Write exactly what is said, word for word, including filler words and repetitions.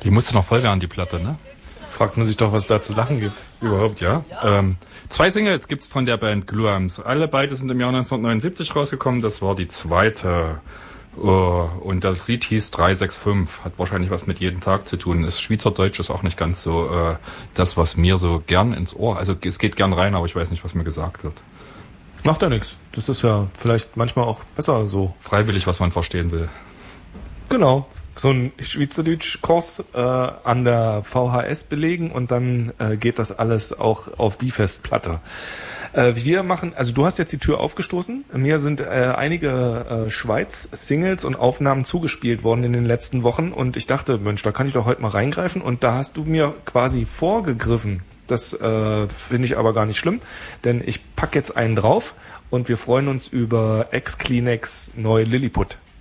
Die musste noch voll werden, die Platte, ne? Fragt man sich doch, was es da zu lachen gibt. Überhaupt, ja. Ähm, zwei Singles gibt's von der Band Gluams. Alle beide sind im Jahr neunzehnhundertneunundsiebzig rausgekommen. Das war die zweite. Oh, und das Lied hieß drei sechs fünf. Hat wahrscheinlich was mit jeden Tag zu tun. Das Schweizerdeutsch ist auch nicht ganz so äh, das, was mir so gern ins Ohr... Also es geht gern rein, aber ich weiß nicht, was mir gesagt wird. Macht ja nichts. Das ist ja vielleicht manchmal auch besser so. Freiwillig, was man verstehen will. Genau. So ein Schweizerdeutsch-Kurs äh, an der V H S belegen und dann äh, geht das alles auch auf die Festplatte. Äh, wir machen, also du hast jetzt die Tür aufgestoßen. Mir sind äh, einige äh, Schweiz-Singles und Aufnahmen zugespielt worden in den letzten Wochen und ich dachte, Mensch, da kann ich doch heute mal reingreifen und da hast du mir quasi vorgegriffen. Das äh, finde ich aber gar nicht schlimm, denn ich pack jetzt einen drauf und wir freuen uns über Ex-Kleenex neu Lilliput.